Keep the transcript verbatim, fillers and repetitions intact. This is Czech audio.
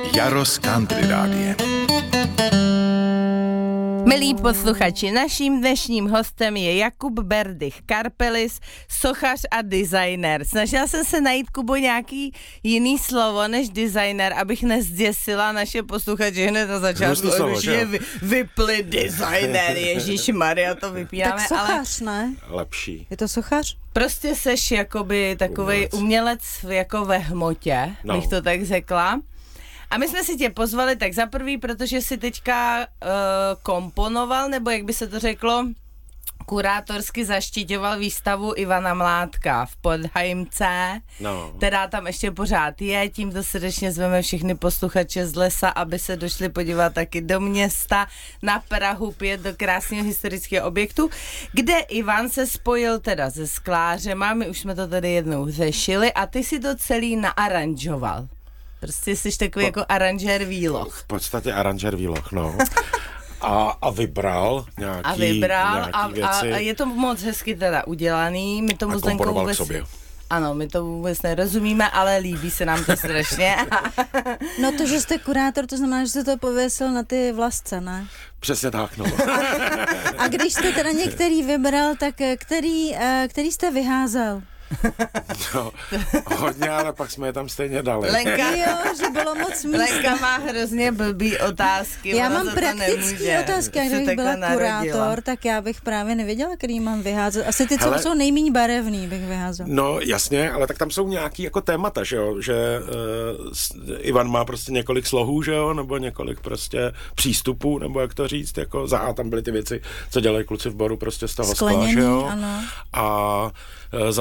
Jaro z Country Rádia. Milí posluchači, naším dnešním hostem je Jakub Berdych Karpelis, sochař a designer. Snažila jsem se najít, Kubo, nějaký jiný slovo než designer, abych nezděsila naše posluchače hned na začátku. Už je vy, vypli designer, ježišmarja, to vypínáme. Tak sochař, ale... ne? Lepší. Je to sochař? Prostě seš jakoby takovej umělec, umělec jako ve hmotě, no. bych to tak řekla. A my jsme si tě pozvali tak za prvý, protože si teďka uh, komponoval, nebo jak by se to řeklo, kurátorsky zaštiťoval výstavu Ivana Mládka v Podhajmce, no. která tam ještě pořád je. Tímto srdečně zveme všechny posluchače z lesa, aby se došli podívat taky do města, na Prahu pět, do krásného historického objektu, kde Ivan se spojil teda se sklářema, my už jsme to tady jednou řešili, a ty si to celý naaranžoval. Prostě jsi takový po, jako aranžér výloh. V podstatě aranžér výloh, no. A, a vybral nějaký, a vybral nějaký a, věci. A je to moc hezky teda udělaný. My tomu a komponoval vůbec, k sobě. Ano, my to vůbec nerozumíme, ale líbí se nám to strašně. No to, že jste kurátor, to znamená, že jste to pověsil na ty vlasce, ne? Přesně tak, no. A když jste teda některý vybral, tak který, který jste vyházel? No, hodně, ale pak jsme je tam stejně dali. Lenka, jo, že bylo moc místa. Lenka má hrozně blbý otázky. Já mám praktické otázky, jak kdybych byla narodila. Kurátor, tak já bych právě nevěděla, který mám vyházet. Asi ty, co Hele, jsou nejméně barevný, bych vyházel. No jasně, ale tak tam jsou nějaký jako témata, že jo, že uh, Ivan má prostě několik slohů, že jo, nebo několik prostě přístupů, nebo jak to říct, jako za A tam byly ty věci, co dělají kluci v Boru prostě z toho skla, že jo. Ano. A uh,